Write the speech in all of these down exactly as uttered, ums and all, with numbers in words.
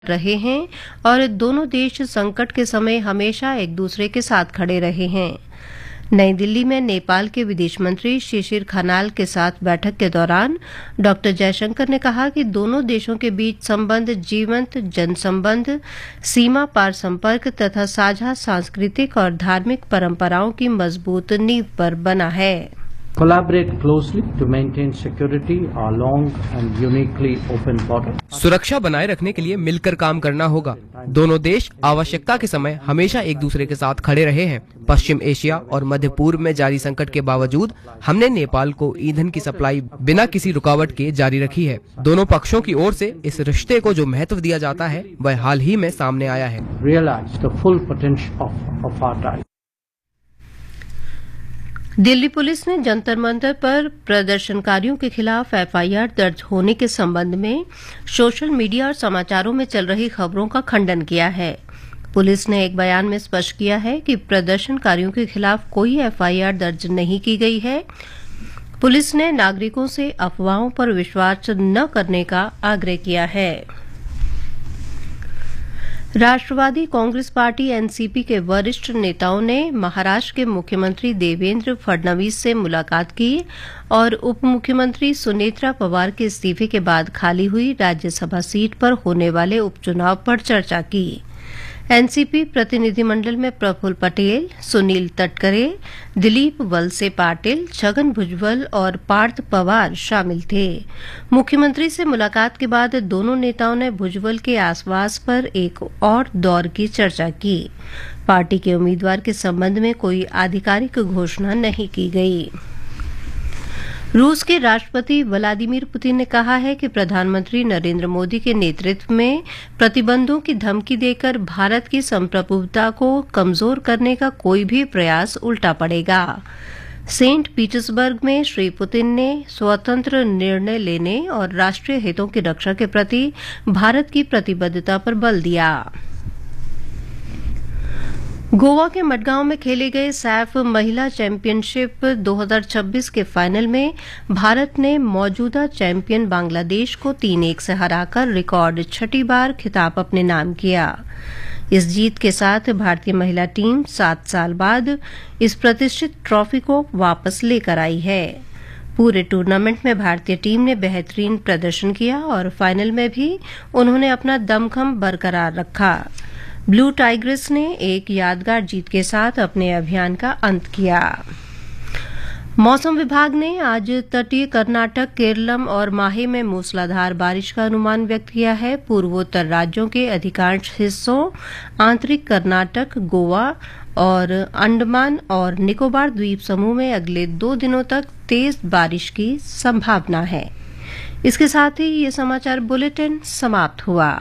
रहे हैं और दोनों देश संकट के समय हमेशा एक दूसरे के साथ खड़े रहे हैं। नई दिल्ली में नेपाल के विदेश मंत्री शिशिर खनाल के साथ बैठक के दौरान डॉक्टर जयशंकर ने कहा कि दोनों देशों के बीच संबंध जीवंत जनसंबंध, सीमा पार संपर्क तथा साझा सांस्कृतिक और धार्मिक परंपराओं की मजबूत नींव पर बना है। Collaborate closely to maintain security along and uniquely open border. सुरक्षा बनाए रखने के लिए मिलकर काम करना होगा। दोनों देश आवश्यकता के समय हमेशा एक दूसरे के साथ खड़े रहे हैं। पश्चिम एशिया और मध्य पूर्व में जारी संकट के बावजूद हमने नेपाल को ईंधन की सप्लाई बिना किसी रुकावट के जारी रखी है। दोनों पक्षों की ओर से इस रिश्ते को जो महत्व दिया जाता है वह हाल ही में सामने आया है। Realize the full potential of, of our ties. Delhi police ने जंतर मंतर पर प्रदर्शनकारियों के खिलाफ एफआईआर दर्ज होने के संबंध में सोशल मीडिया और समाचारों में चल रही खबरों का खंडन किया है। पुलिस ने एक बयान में स्पष्ट किया है कि प्रदर्शनकारियों के खिलाफ कोई एफआईआर दर्ज नहीं की गई है। पुलिस ने नागरिकों से अफवाहों पर विश्वास न करने का आग्रह किया है। राष्ट्रवादी कांग्रेस पार्टी एनसीपी के वरिष्ठ नेताओं ने महाराष्ट्र के मुख्यमंत्री देवेंद्र फडणवीस से मुलाकात की और उप मुख्यमंत्री सुनेत्रा पवार के इस्तीफे के बाद खाली हुई राज्यसभा सीट पर होने वाले उपचुनाव पर चर्चा की। एनसीपी प्रतिनिधिमंडल में प्रफुल्ल पटेल, सुनील तटकरे, दिलीप वलसे पाटिल, छगन भुजबल और पार्थ पवार शामिल थे। मुख्यमंत्री से मुलाकात के बाद दोनों नेताओं ने भुजबल के आश्वास पर एक और दौर की चर्चा की। पार्टी के उम्मीदवार के संबंध में कोई आधिकारिक घोषणा नहीं की गई। रूस के राष्ट्रपति व्लादिमीर पुतिन ने कहा है कि प्रधानमंत्री नरेंद्र मोदी के नेतृत्व में प्रतिबंधों की धमकी देकर भारत की संप्रभुता को कमजोर करने का कोई भी प्रयास उल्टा पड़ेगा। सेंट पीटर्सबर्ग में श्री पुतिन ने स्वतंत्र निर्णय लेने और राष्ट्रीय हितों की रक्षा के प्रति भारत की प्रतिबद्धता पर बल दिया। गोवा के मडगांव में खेले गए सैफ महिला चैंपियनशिप दो हज़ार छब्बीस के फाइनल में भारत ने मौजूदा चैंपियन बांग्लादेश को तीन एक से हराकर रिकॉर्ड छठी बार खिताब अपने नाम किया। इस जीत के साथ भारतीय महिला टीम सात साल बाद इस प्रतिष्ठित ट्रॉफी को वापस लेकर आई है। पूरे टूर्नामेंट में भारतीय टीम ने बेहतरीन प्रदर्शन किया और फाइनल में भी उन्होंने अपना दमखम बरकरार रखा। ब्लू टाइग्रेस ने एक यादगार जीत के साथ अपने अभियान का अंत किया। मौसम विभाग ने आज तटीय कर्नाटक, केरलम और माहे में मूसलाधार बारिश का अनुमान व्यक्त किया है। पूर्वोत्तर राज्यों के अधिकांश हिस्सों, आंतरिक कर्नाटक, गोवा और अंडमान और निकोबार द्वीप समूह में अगले दो दिनों तक तेज बारिश की संभावना है। इसके साथ ही ये समाचार बुलेटिन समाप्त हुआ।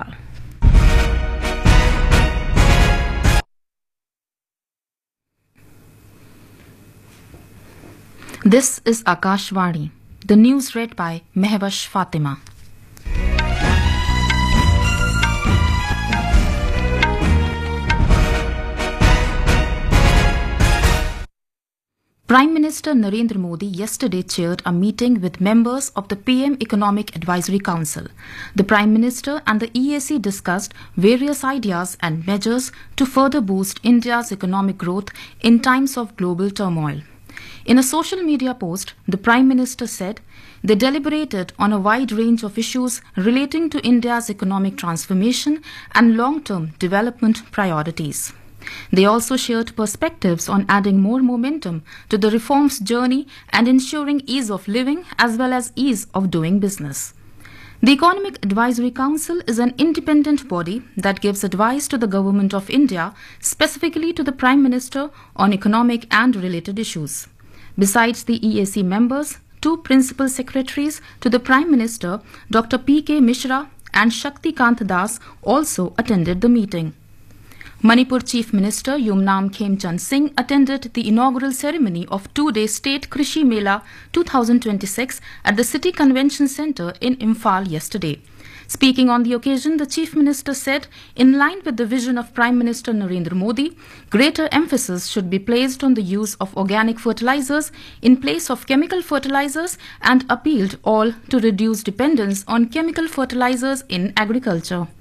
This is Akashvani. The news read by Mehwash Fatima. Prime Minister Narendra Modi yesterday chaired a meeting with members of the P M Economic Advisory Council. The Prime Minister and the E A C discussed various ideas and measures to further boost India's economic growth in times of global turmoil. In a social media post, the Prime Minister said they deliberated on a wide range of issues relating to India's economic transformation and long-term development priorities. They also shared perspectives on adding more momentum to the reforms journey and ensuring ease of living as well as ease of doing business. The Economic Advisory Council is an independent body that gives advice to the Government of India, specifically to the Prime Minister on economic and related issues. Besides the E A C members, two principal secretaries to the Prime Minister, Doctor P K Mishra and Shakti Kant Das, also attended the meeting. Manipur Chief Minister Yumnam Khemchand Singh attended the inaugural ceremony of two-day State Krishi Mela twenty twenty-six at the City Convention Centre in Imphal yesterday. Speaking on the occasion, the Chief Minister said, in line with the vision of Prime Minister Narendra Modi, greater emphasis should be placed on the use of organic fertilizers in place of chemical fertilizers and appealed all to reduce dependence on chemical fertilizers in agriculture.